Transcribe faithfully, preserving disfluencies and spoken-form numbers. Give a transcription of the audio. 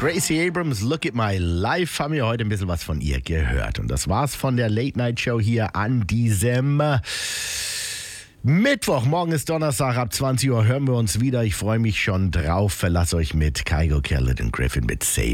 Gracie Abrams, Look at My Life, haben wir heute ein bisschen was von ihr gehört. Und das war's von der Late-Night-Show hier an diesem Mittwoch. Morgen ist Donnerstag, ab zwanzig Uhr hören wir uns wieder. Ich freue mich schon drauf. Verlass euch mit Kygo, Khaled und Griffin mit Save.